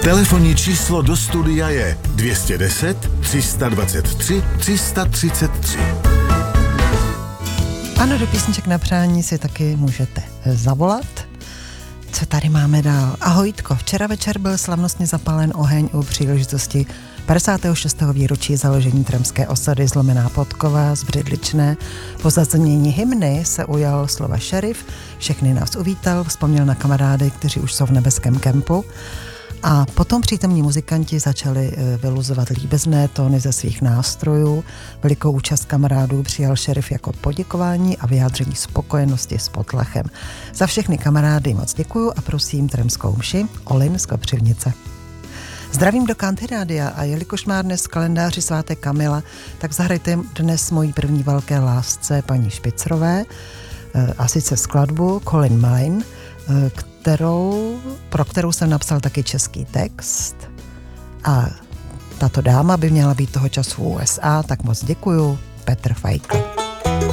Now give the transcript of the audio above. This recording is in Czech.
Telefonní číslo do studia je 210 323 333. Ano, do písniček na přání si taky můžete zavolat. Co tady máme dál? Ahojtko, včera večer byl slavnostně zapálen oheň u příležitosti 56. výročí založení tramské osady Zlomená Podkova z Břidličné. Po zaznění hymny se ujal slova šerif, všechny nás uvítal, vzpomněl na kamarády, kteří už jsou v nebeském kempu. A potom přítomní muzikanti začali vyluzovat líbezné tóny ze svých nástrojů. Velikou účast kamarádů přijal šerif jako poděkování a vyjádření spokojenosti s potlechem. Za všechny kamarády moc děkuju a prosím tramskou mši Olin z Kopřivnice. Zdravím do Kanty rádia a jelikož má dnes v kalendáři svátek Kamila, tak zahrajte dnes mojí první velké lásce paní Špicrové, a sice skladbu Colin Mine, pro kterou jsem napsal taky český text. A tato dáma by měla být toho času v USA, tak moc děkuju. Petr Fajtl.